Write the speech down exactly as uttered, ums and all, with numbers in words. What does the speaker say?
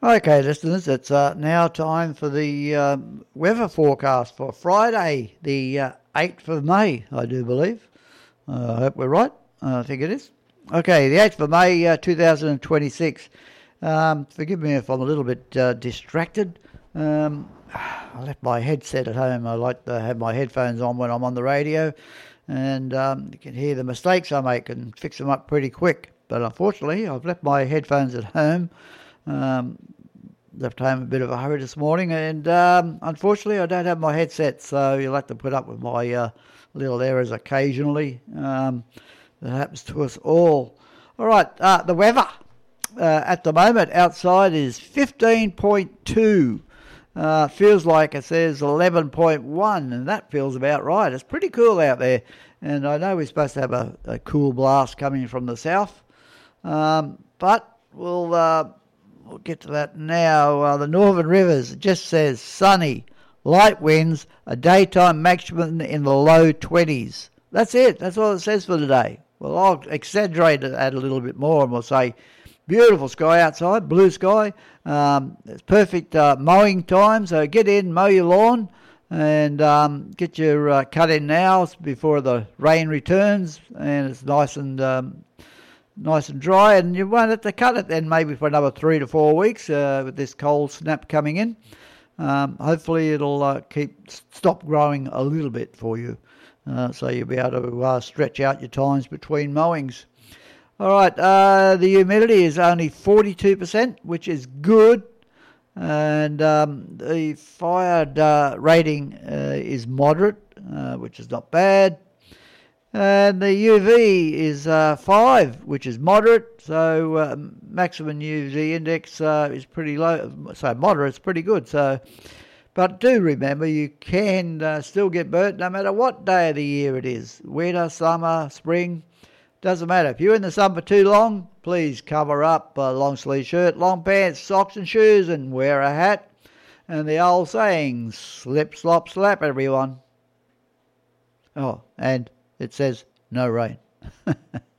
Okay, listeners, it's uh, now time for the um, weather forecast for Friday, the uh, eighth of May, I do believe. Uh, I hope we're right. Uh, I think it is. Okay, the eighth of May, uh, two thousand twenty-six. Um, forgive me if I'm a little bit uh, distracted. Um, I left my headset at home. I like to have my headphones on when I'm on the radio, and um, you can hear the mistakes I make and fix them up pretty quick. But unfortunately, I've left my headphones at home. Um, left home a bit of a hurry this morning, and um, unfortunately I don't have my headset, so you'll have to put up with my uh, little errors occasionally. Um, that happens to us all. All right, uh, the weather uh, at the moment outside is fifteen point two. Uh, feels like it says eleven point one, and that feels about right. It's pretty cool out there, and I know we're supposed to have a, a cool blast coming from the south, um, but we'll... Uh, We'll get to that now. Uh, the Northern Rivers, it just says sunny, light winds, a daytime maximum in the low twenties. That's it. That's all it says for today. Well, I'll exaggerate it a little bit more and we'll say beautiful sky outside, blue sky. Um, it's perfect uh, mowing time, so get in, mow your lawn, and um, get your uh, cut in now before the rain returns, and it's nice and... Um, nice and dry, and you won't have to cut it then maybe for another three to four weeks uh, with this cold snap coming in. Um, hopefully it'll uh, keep stop growing a little bit for you, uh, so you'll be able to uh, stretch out your times between mowings. All right, uh, the humidity is only forty-two percent, which is good, and um, the fire uh, rating uh, is moderate, uh, which is not bad. And the U V is uh, five, which is moderate, so uh, maximum U V index uh, is pretty low, so moderate is pretty good. So, but do remember, you can uh, still get burnt no matter what day of the year it is. Winter, summer, spring, doesn't matter. If you're in the sun for too long, please cover up a long sleeve shirt, long pants, socks and shoes, and wear a hat. And the old saying, slip, slop, slap, everyone. Oh, and... it says no rain.